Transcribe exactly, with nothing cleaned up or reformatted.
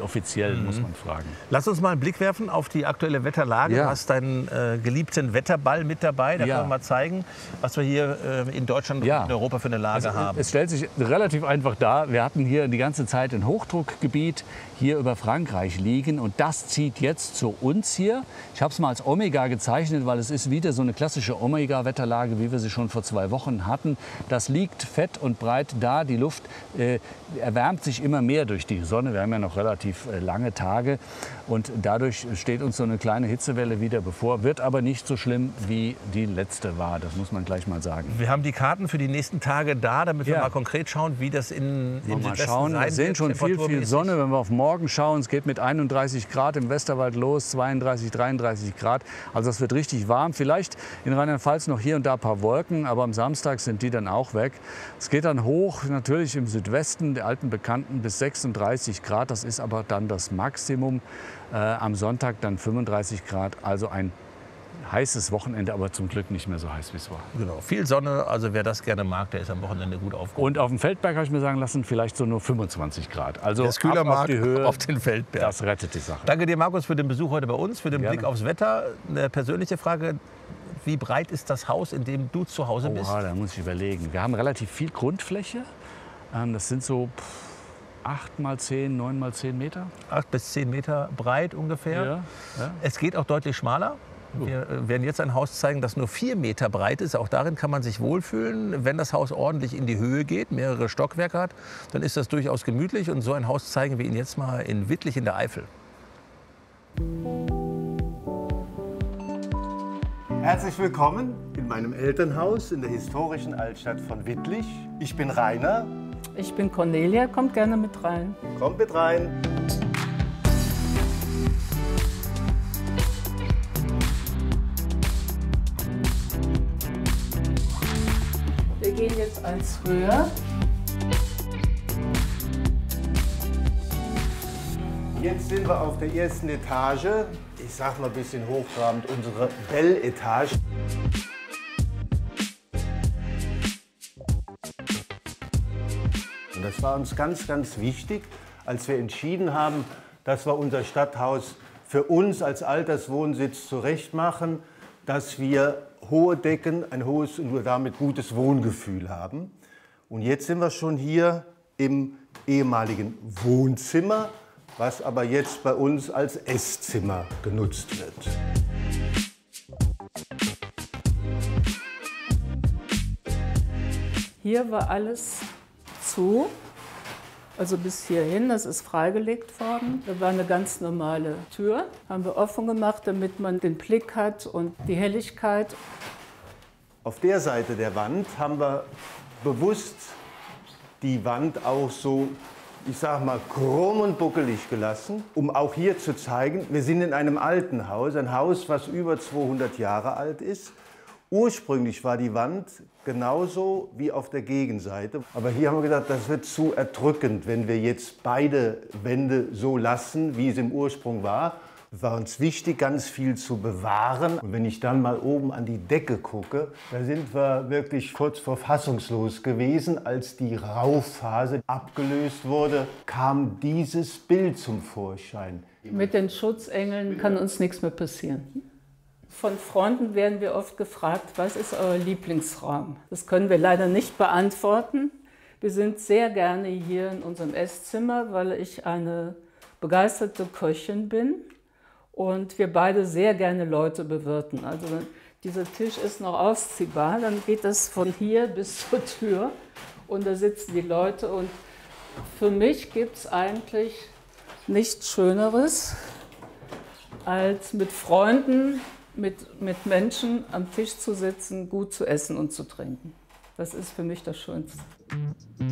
offiziell, mhm. muss man fragen. Lass uns mal einen Blick werfen auf die aktuelle Wetterlage. Ja. Du hast deinen äh, geliebten Wetterball mit dabei. Da Ja. können wir mal zeigen, was wir hier äh, in Deutschland Ja. und in Europa für eine Lage Also, haben. es stellt sich relativ einfach dar. Wir hatten hier die ganze Zeit ein Hochdruckgebiet hier über Frankreich liegen. Und das zieht jetzt zu uns hier. Ich habe es mal als Omega gezeichnet, weil es ist wieder so eine klassische Omega-Wetterlage, wie wir sie schon vor zwei Wochen hatten. Das liegt fett und breit da. Die Luft äh, erwärmt sich immer mehr durch die Sonne. Wir haben ja noch relativ äh, lange Tage. Und dadurch steht uns so eine kleine Hitzewelle wieder bevor. Wird aber nicht so schlimm, wie die letzte war. Das muss man gleich mal sagen. Wir haben die Karten für die nächsten Tage da, damit wir Ja. mal konkret schauen, wie das in, im Mal Südwesten schauen. sein Wir sehen wird, schon viel, viel temperaturmäßig. Sonne. Wenn wir auf morgen schauen, es geht mit einunddreißig Grad im Westerwald los, zweiunddreißig, dreiunddreißig Grad. Also es wird richtig warm. Vielleicht in Rheinland-Pfalz noch hier und da ein paar Wolken, aber am Samstag sind die dann auch weg. Es geht dann hoch, natürlich im Südwesten, der alten Bekannten, bis sechsunddreißig Grad. Das ist aber dann das Maximum. Äh, am Sonntag dann fünfunddreißig Grad, also ein heißes Wochenende, aber zum Glück nicht mehr so heiß, wie es war. Genau, viel Sonne, also wer das gerne mag, der ist am Wochenende gut aufgehoben. Und auf dem Feldberg habe ich mir sagen lassen, vielleicht so nur fünfundzwanzig Grad. Also Wer es kühler ab mag, auf die Höhe, auf den Feldberg. das rettet die Sache. Danke dir, Markus, für den Besuch heute bei uns, für den Gerne. Blick aufs Wetter. Eine persönliche Frage, wie breit ist das Haus, in dem du zu Hause bist? Oha, da muss ich überlegen. Wir haben relativ viel Grundfläche. Ähm, Das sind so acht mal zehn, neun mal zehn Meter. Acht bis zehn Meter breit ungefähr. Ja, ja. Es geht auch deutlich schmaler. Wir äh, werden jetzt ein Haus zeigen, das nur vier Meter breit ist. Auch darin kann man sich wohlfühlen. Wenn das Haus ordentlich in die Höhe geht, mehrere Stockwerke hat, dann ist das durchaus gemütlich. Und so ein Haus zeigen wir Ihnen jetzt mal in Wittlich in der Eifel. Herzlich willkommen in meinem Elternhaus in der historischen Altstadt von Wittlich. Ich bin Rainer. Ich bin Cornelia, kommt gerne mit rein. Kommt mit rein. Wir gehen jetzt eins höher. Jetzt sind wir auf der ersten Etage. Ich sag mal ein bisschen hochtrabend, unsere Bell-Etage. Und das war uns ganz, ganz wichtig, als wir entschieden haben, dass wir unser Stadthaus für uns als Alterswohnsitz zurechtmachen, dass wir hohe Decken, ein hohes und damit gutes Wohngefühl haben. Und jetzt sind wir schon hier im ehemaligen Wohnzimmer, was aber jetzt bei uns als Esszimmer genutzt wird. Hier war alles zu, also bis hierhin, das ist freigelegt worden. Da war eine ganz normale Tür, haben wir offen gemacht, damit man den Blick hat und die Helligkeit. Auf der Seite der Wand haben wir bewusst die Wand auch so, ich sag mal, krumm und buckelig gelassen, um auch hier zu zeigen, wir sind in einem alten Haus, ein Haus, was über zweihundert Jahre alt ist. Ursprünglich war die Wand genauso wie auf der Gegenseite. Aber hier haben wir gedacht, das wird zu erdrückend, wenn wir jetzt beide Wände so lassen, wie es im Ursprung war. Es war uns wichtig, ganz viel zu bewahren. Und wenn ich dann mal oben an die Decke gucke, da sind wir wirklich kurz vor fassungslos gewesen. Als die Rauphase abgelöst wurde, kam dieses Bild zum Vorschein. Mit den Schutzengeln kann uns nichts mehr passieren. Von Freunden werden wir oft gefragt, was ist euer Lieblingsraum? Das können wir leider nicht beantworten. Wir sind sehr gerne hier in unserem Esszimmer, weil ich eine begeisterte Köchin bin und wir beide sehr gerne Leute bewirten. Also dieser Tisch ist noch ausziehbar, dann geht das von hier bis zur Tür und da sitzen die Leute. Und für mich gibt es eigentlich nichts Schöneres, als mit Freunden, Mit, mit Menschen am Tisch zu sitzen, gut zu essen und zu trinken. Das ist für mich das Schönste.